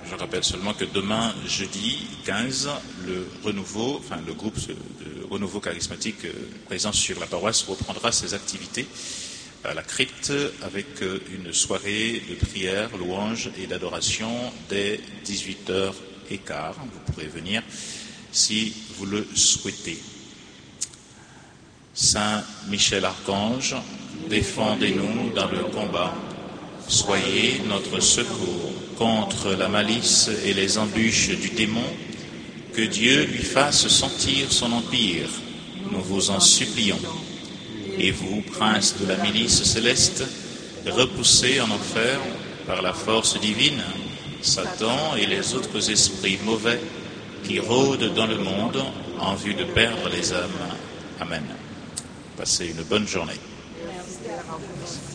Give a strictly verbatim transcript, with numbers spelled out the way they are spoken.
Je rappelle seulement que demain, jeudi quinze, le renouveau, enfin le groupe de renouveau charismatique présent sur la paroisse reprendra ses activités à la crypte avec une soirée de prière, louange et d'adoration dès dix-huit heures quinze. Vous pourrez venir si vous le souhaitez. Saint Michel Archange, défendez-nous dans le combat. Soyez notre secours contre la malice et les embûches du démon. Que Dieu lui fasse sentir son empire, nous vous en supplions. Et vous, prince de la milice céleste, repoussez en enfer par la force divine Satan et les autres esprits mauvais qui rôdent dans le monde en vue de perdre les âmes. Amen. Passez une bonne journée. Merci.